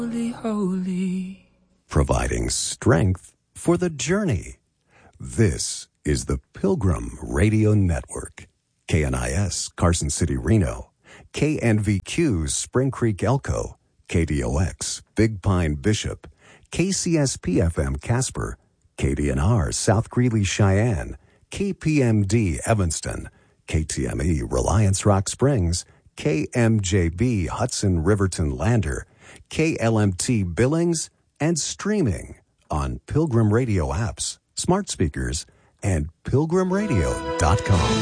holy. Providing strength for the journey. This is the Pilgrim Radio Network. KNIS, Carson City, Reno. KNVQ, Spring Creek, Elko. KDOX, Big Pine, Bishop. KCSP-FM, Casper. KDNR, South Greeley, Cheyenne. KPMD, Evanston. KTME, Reliance Rock Springs. KMJB, Hudson Riverton Lander. KLMT, Billings, and streaming on Pilgrim Radio apps, smart speakers, and pilgrimradio.com.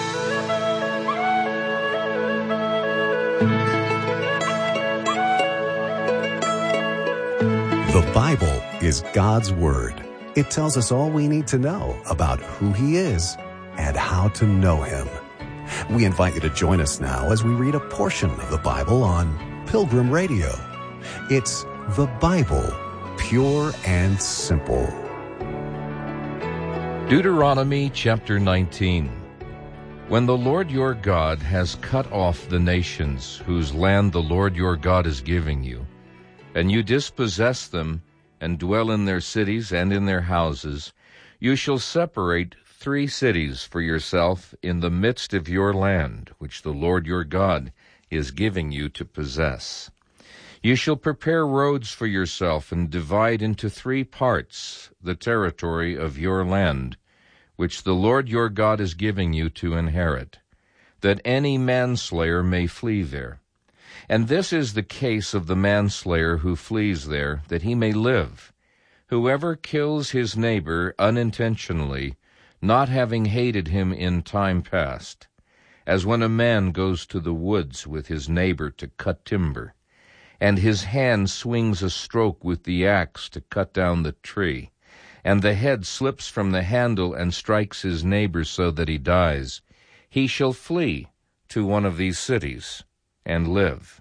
The Bible is God's Word. It tells us all we need to know about who He is and how to know Him. We invite you to join us now as we read a portion of the Bible on Pilgrim Radio. It's the Bible, pure and simple. Deuteronomy chapter 19. When the Lord your God has cut off the nations whose land the Lord your God is giving you, and you dispossess them and dwell in their cities and in their houses, you shall separate 3 cities for yourself in the midst of your land, which the Lord your God is giving you to possess. You shall prepare roads for yourself and divide into 3 parts the territory of your land, which the Lord your God is giving you to inherit, that any manslayer may flee there. And this is the case of the manslayer who flees there, that he may live. Whoever kills his neighbor unintentionally, not having hated him in time past, as when a man goes to the woods with his neighbor to cut timber, and his hand swings a stroke with the axe to cut down the tree, and the head slips from the handle and strikes his neighbor so that he dies, he shall flee to one of these cities and live.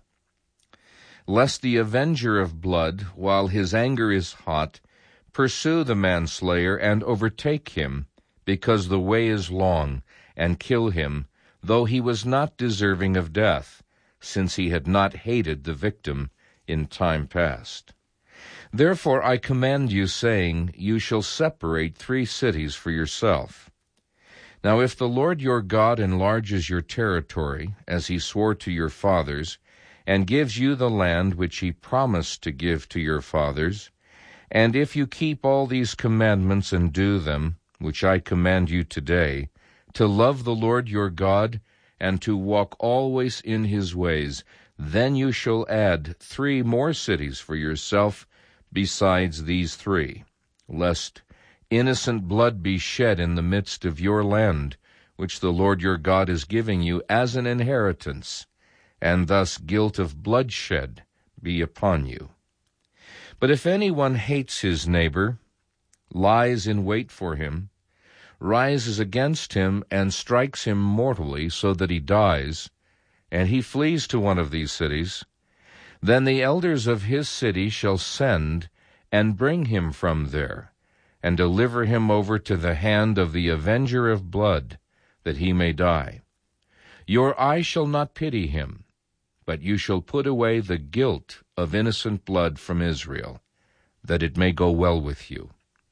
Lest the avenger of blood, while his anger is hot, pursue the manslayer and overtake him, because the way is long, and kill him, though he was not deserving of death, since he had not hated the victim in time past. Therefore I command you, saying, you shall separate 3 cities for yourself. Now if the Lord your God enlarges your territory, as he swore to your fathers, and gives you the land which he promised to give to your fathers, and if you keep all these commandments and do them, which I command you today, to love the Lord your God, and to walk always in his ways, then you shall add 3 more cities for yourself besides these 3, lest innocent blood be shed in the midst of your land, which the Lord your God is giving you as an inheritance, and thus guilt of bloodshed be upon you. But if anyone hates his neighbor, lies in wait for him, rises against him, and strikes him mortally so that he dies, and he flees to one of these cities, then the elders of his city shall send and bring him from there, and deliver him over to the hand of the avenger of blood, that he may die. Your eye shall not pity him, but you shall put away the guilt of innocent blood from Israel, that it may go well with you.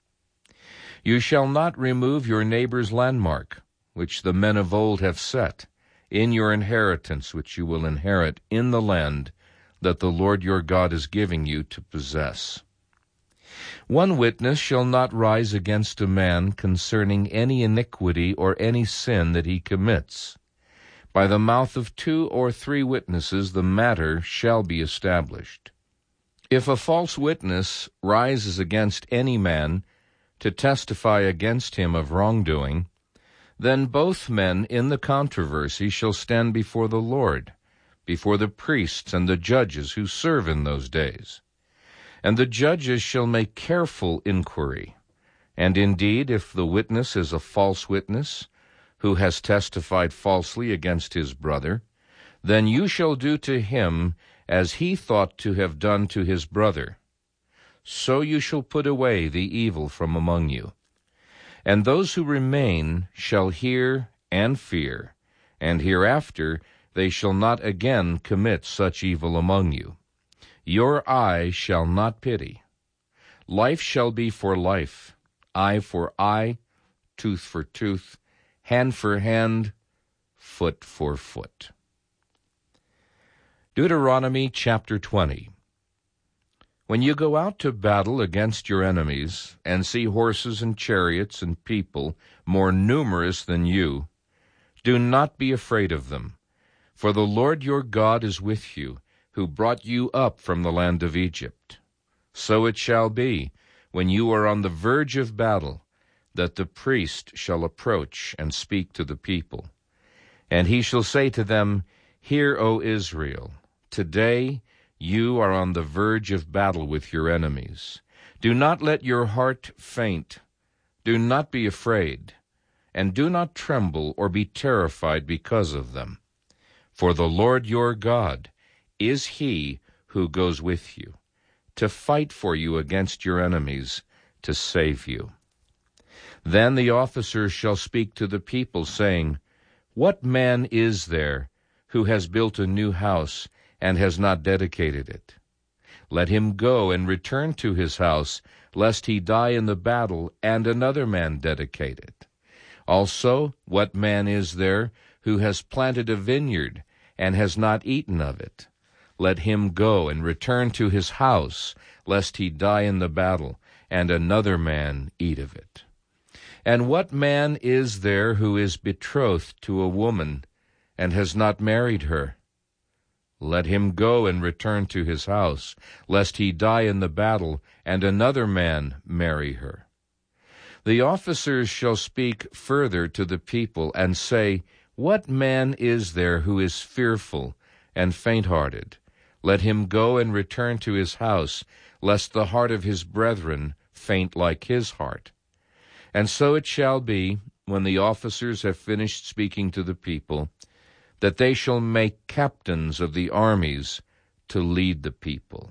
You shall not remove your neighbor's landmark, which the men of old have set, in your inheritance which you will inherit in the land that the Lord your God is giving you to possess. One witness shall not rise against a man concerning any iniquity or any sin that he commits. By the mouth of 2 or 3 witnesses the matter shall be established. If a false witness rises against any man to testify against him of wrongdoing, then both men in the controversy shall stand before the Lord, before the priests and the judges who serve in those days. And the judges shall make careful inquiry. And indeed, if the witness is a false witness, who has testified falsely against his brother, then you shall do to him as he thought to have done to his brother. So you shall put away the evil from among you. And those who remain shall hear and fear, and hereafter they shall not again commit such evil among you. Your eye shall not pity. Life shall be for life, eye for eye, tooth for tooth, hand for hand, foot for foot. Deuteronomy chapter 20. When you go out to battle against your enemies, and see horses and chariots and people more numerous than you, do not be afraid of them, for the Lord your God is with you, who brought you up from the land of Egypt. So it shall be, when you are on the verge of battle, that the priest shall approach and speak to the people. And he shall say to them, Hear, O Israel, today you are on the verge of battle with your enemies. Do not let your heart faint. Do not be afraid, and do not tremble or be terrified because of them. For the Lord your God is he who goes with you, to fight for you against your enemies, to save you. Then the officers shall speak to the people, saying, What man is there who has built a new house and has not dedicated it? Let him go and return to his house, lest he die in the battle, and another man dedicate it. Also, what man is there who has planted a vineyard and has not eaten of it? Let him go and return to his house, lest he die in the battle, and another man eat of it. And what man is there who is betrothed to a woman and has not married her? Let him go and return to his house, lest he die in the battle, and another man marry her. The officers shall speak further to the people, and say, What man is there who is fearful and faint-hearted? Let him go and return to his house, lest the heart of his brethren faint like his heart. And so it shall be, when the officers have finished speaking to the people, that they shall make captains of the armies to lead the people.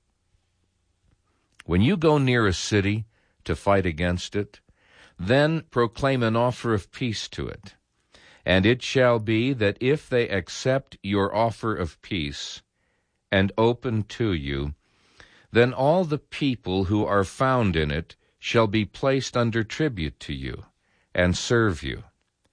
When you go near a city to fight against it, then proclaim an offer of peace to it. And it shall be that if they accept your offer of peace and open to you, then all the people who are found in it shall be placed under tribute to you and serve you.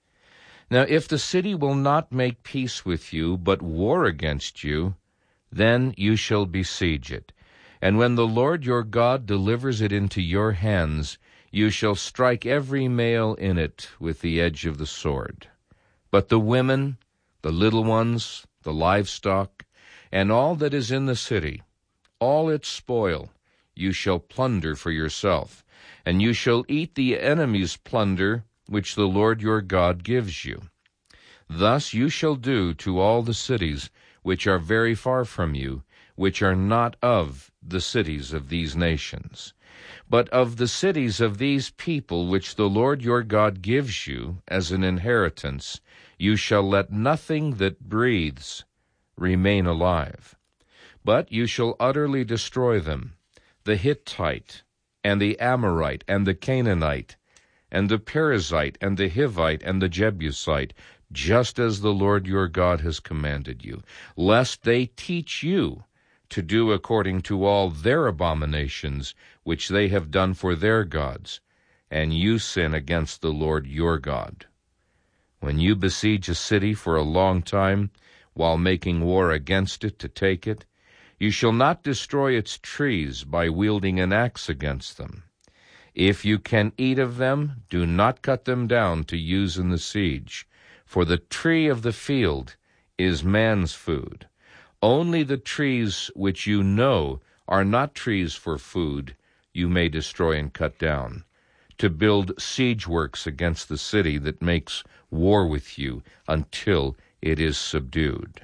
Now if the city will not make peace with you, but war against you, then you shall besiege it. And when the Lord your God delivers it into your hands, you shall strike every male in it with the edge of the sword. But the women, the little ones, the livestock, and all that is in the city, all its spoil, you shall plunder for yourself, and you shall eat the enemy's plunder which the Lord your God gives you. Thus you shall do to all the cities which are very far from you, which are not of the cities of these nations. But of the cities of these people which the Lord your God gives you as an inheritance, you shall let nothing that breathes remain alive. But you shall utterly destroy them, the Hittite, and the Amorite, and the Canaanite, and the Perizzite, and the Hivite, and the Jebusite, just as the Lord your God has commanded you, lest they teach you to do according to all their abominations which they have done for their gods, and you sin against the Lord your God. When you besiege a city for a long time, while making war against it to take it, you shall not destroy its trees by wielding an axe against them. If you can eat of them, do not cut them down to use in the siege, for the tree of the field is man's food. Only the trees which you know are not trees for food you may destroy and cut down, to build siege works against the city that makes war with you until it is subdued.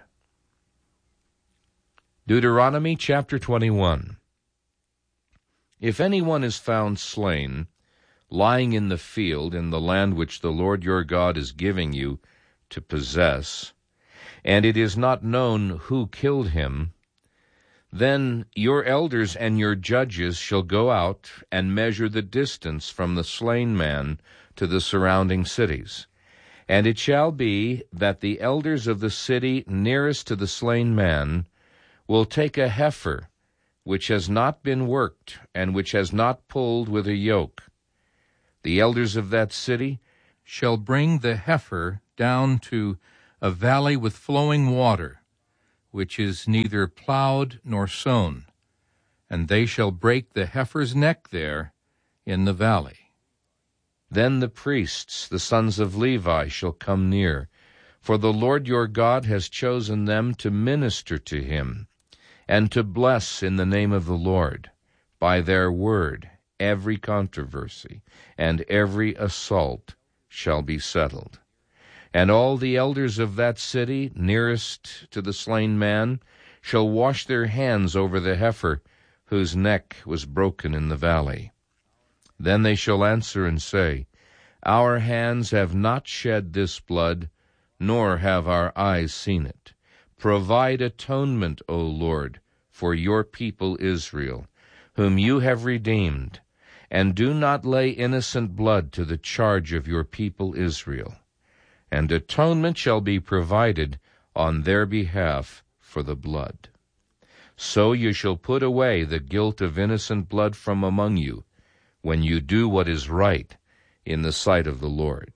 Deuteronomy chapter 21. If anyone is found slain, lying in the field in the land which the Lord your God is giving you to possess, and it is not known who killed him, then your elders and your judges shall go out and measure the distance from the slain man to the surrounding cities. And it shall be that the elders of the city nearest to the slain man will take a heifer which has not been worked, and which has not pulled with a yoke. The elders of that city shall bring the heifer down to a valley with flowing water, which is neither plowed nor sown, and they shall break the heifer's neck there in the valley. Then the priests, the sons of Levi, shall come near, for the Lord your God has chosen them to minister to him, and to bless in the name of the Lord. By their word every controversy and every assault shall be settled. And all the elders of that city, nearest to the slain man, shall wash their hands over the heifer, whose neck was broken in the valley. Then they shall answer and say, Our hands have not shed this blood, nor have our eyes seen it. Provide atonement, O Lord, for your people Israel, whom you have redeemed, and do not lay innocent blood to the charge of your people Israel. And atonement shall be provided on their behalf for the blood. So you shall put away the guilt of innocent blood from among you, when you do what is right in the sight of the Lord.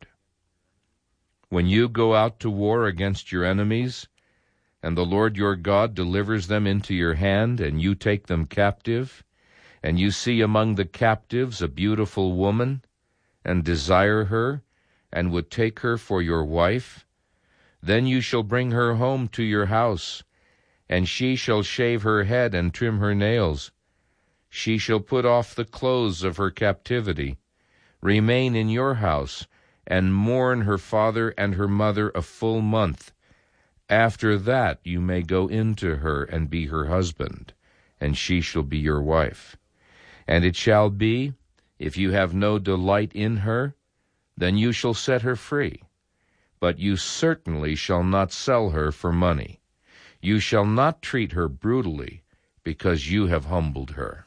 When you go out to war against your enemies, and the Lord your God delivers them into your hand, and you take them captive, and you see among the captives a beautiful woman, and desire her, and would take her for your wife, then you shall bring her home to your house, and she shall shave her head and trim her nails. She shall put off the clothes of her captivity, remain in your house, and mourn her father and her mother a full month. After that you may go in to her and be her husband, and she shall be your wife. And it shall be, if you have no delight in her, then you shall set her free. But you certainly shall not sell her for money. You shall not treat her brutally, because you have humbled her.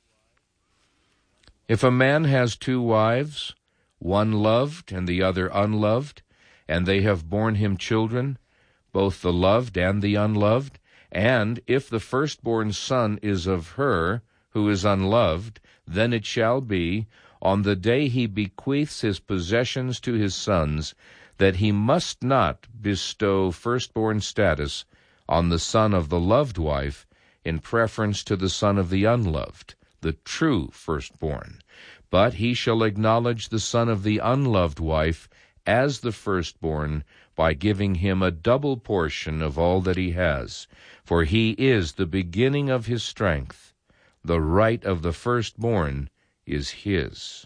If a man has 2 wives, one loved and the other unloved, and they have borne him children, both the loved and the unloved, and if the firstborn son is of her who is unloved, then it shall be, on the day he bequeaths his possessions to his sons, that he must not bestow firstborn status on the son of the loved wife in preference to the son of the unloved, the true firstborn. But he shall acknowledge the son of the unloved wife as the firstborn by giving him a double portion of all that he has, for he is the beginning of his strength. The right of the firstborn is his.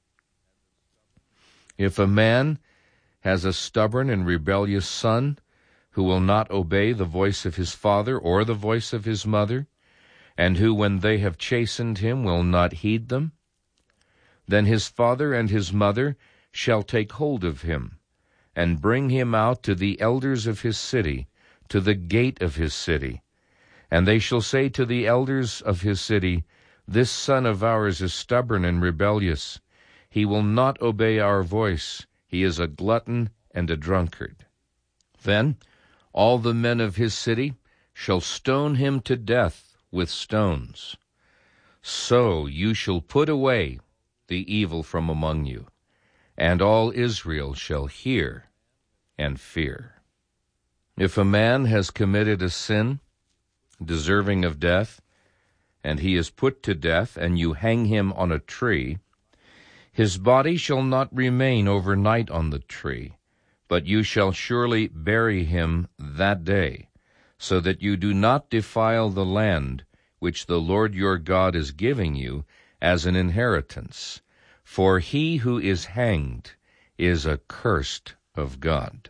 If a man has a stubborn and rebellious son, who will not obey the voice of his father or the voice of his mother, and who, when they have chastened him, will not heed them, then his father and his mother shall take hold of him, and bring him out to the elders of his city, to the gate of his city. And they shall say to the elders of his city, This son of ours is stubborn and rebellious. He will not obey our voice. He is a glutton and a drunkard. Then all the men of his city shall stone him to death with stones. So you shall put away the evil from among you, and all Israel shall hear and fear. If a man has committed a sin deserving of death, and he is put to death, and you hang him on a tree, his body shall not remain overnight on the tree, but you shall surely bury him that day, so that you do not defile the land which the Lord your God is giving you as an inheritance. For he who is hanged is accursed of God.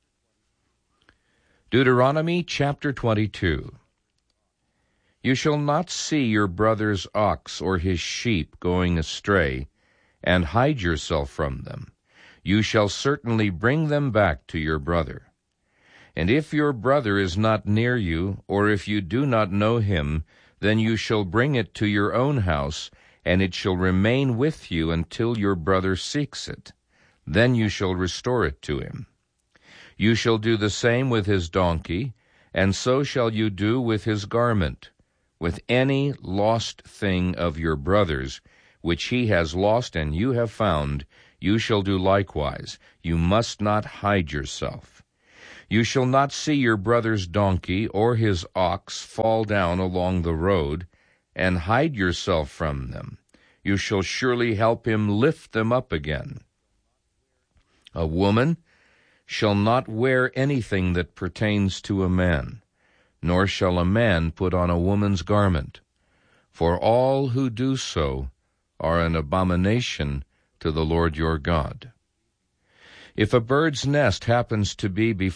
Deuteronomy chapter 22. You shall not see your brother's ox or his sheep going astray, and hide yourself from them. You shall certainly bring them back to your brother. And if your brother is not near you, or if you do not know him, then you shall bring it to your own house, and it shall remain with you until your brother seeks it. Then you shall restore it to him. You shall do the same with his donkey, and so shall you do with his garment, with any lost thing of your brother's, which he has lost and you have found, you shall do likewise. You must not hide yourself. You shall not see your brother's donkey or his ox fall down along the road, and hide yourself from them. You shall surely help him lift them up again. A woman shall not wear anything that pertains to a man, nor shall a man put on a woman's garment, for all who do so are an abomination to the Lord your God. If a bird's nest happens to be before